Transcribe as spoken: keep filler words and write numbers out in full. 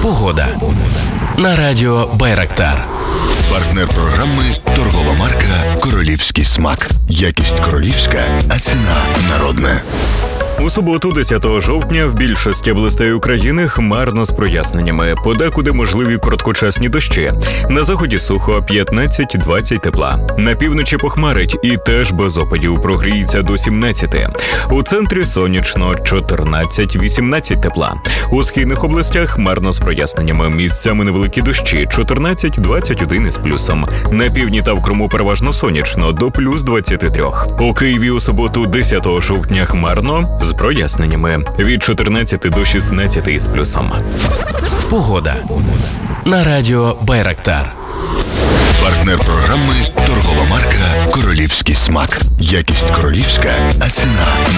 Погода на радіо Байрактар. Партнер програми – торгова марка «Королівський смак». Якість королівська, а ціна народна. У суботу, десятого жовтня, в більшості областей України хмарно з проясненнями. Подекуди можливі короткочасні дощі. На заході сухо, п'ятнадцять-двадцять тепла. На півночі похмарить і теж без опадів, прогріється до сімнадцяти. У центрі сонячно, чотирнадцять-вісімнадцять тепла. У східних областях хмарно з проясненнями. Місцями невеликі дощі, чотирнадцять-двадцять один із плюсом. На півдні та в Криму переважно сонячно, до плюс двадцяти трьох. У Києві у суботу, десятого жовтня, хмарно з проясненнями. Від чотирнадцяти до шістнадцяти із плюсом. Погода на радіо Байрактар. Партнер програми – торгова марка «Королівський смак». Якість королівська, а ціна